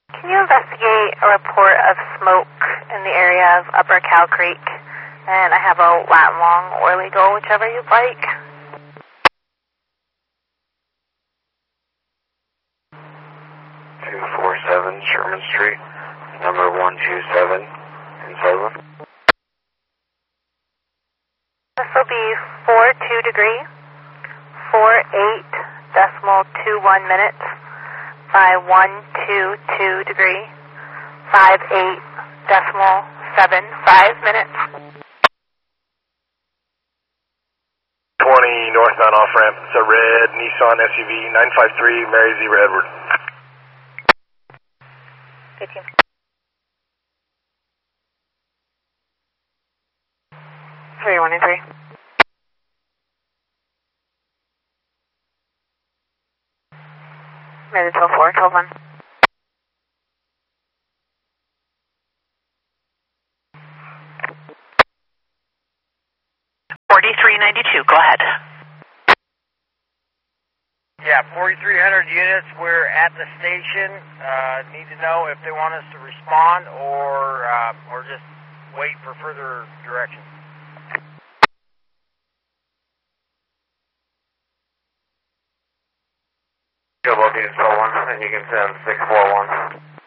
Can you investigate a report of smoke in the area of Upper Cow Creek? And I have a lat long or legal, whichever you'd like. 247 Sherman Street, number 127 in Salem. This will be 42 degree, 48.21 minutes by 122 degree, 58.75 minutes. 20 northbound off ramp. It's a red Nissan SUV 953 Mary Z. Redwood. 15. Three, 1 and 3. Maybe 12-4, 12-1. Go ahead. Yeah, 4,300 units. We're at the station. Need to know if they want us to respond or just wait for further direction. Good looking, it's 1, and you can send 641.